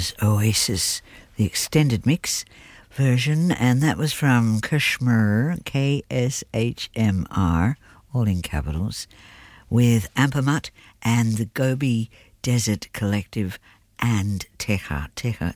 was Oasis, the extended mix version, and that was from Kashmir, K-S-H-M-R, all in capitals, with Ampermut and the Gobi Desert Collective and Teja,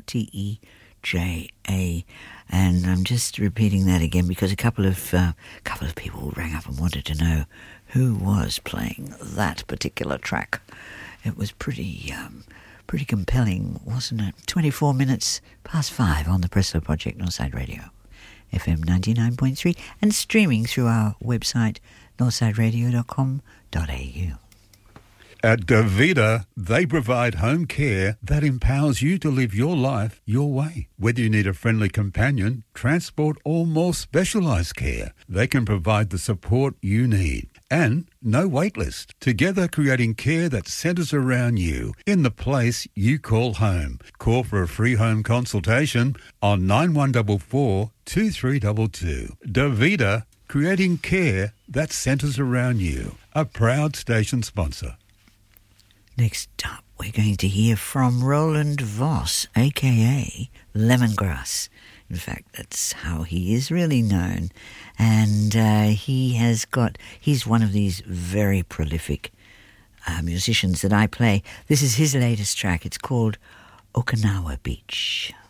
T-E-J-A. And I'm just repeating that again because a couple of people rang up and wanted to know who was playing that particular track. It was pretty compelling, wasn't it? 24 minutes past 5 on the Presto Project Northside Radio, FM 99.3, and streaming through our website, northsideradio.com.au. At Davida, they provide home care that empowers you to live your life your way. Whether you need a friendly companion, transport, or more specialised care, they can provide the support you need. And no wait list. Together creating care that centres around you in the place you call home. Call for a free home consultation on 9144 2322. Davida, creating care that centres around you. A proud station sponsor. Next up, we're going to hear from Roland Voss, a.k.a. Lemongrass. In fact, that's how he is really known. And he's one of these very prolific musicians that I play. This is his latest track. It's called Okinawa Beach.